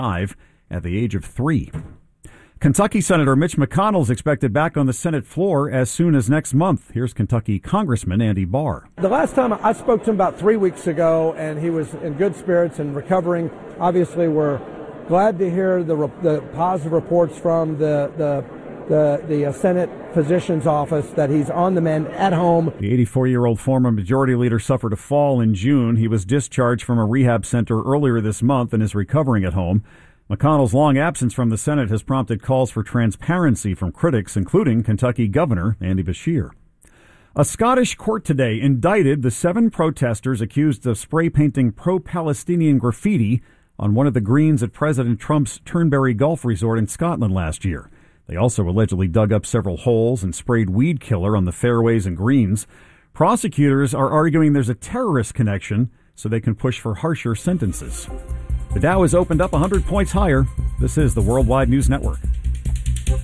at the age of 3. Kentucky Senator Mitch McConnell is expected back on the Senate floor as soon as next month. Here's Kentucky Congressman Andy Barr. The last time I spoke to him about 3 weeks ago, and he was in good spirits and recovering. Obviously, we're glad to hear the positive reports from the Senate Physician's Office that he's on the mend at home. The 84-year-old former majority leader suffered a fall in June. He was discharged from a rehab center earlier this month and is recovering at home. McConnell's long absence from the Senate has prompted calls for transparency from critics, including Kentucky Governor Andy Beshear. A Scottish court today indicted the 7 protesters accused of spray painting pro-Palestinian graffiti on one of the greens at President Trump's Turnberry Golf Resort in Scotland last year. They also allegedly dug up several holes and sprayed weed killer on the fairways and greens. Prosecutors are arguing there's a terrorist connection so they can push for harsher sentences. The Dow has opened up 100 points higher. This is the Worldwide News Network.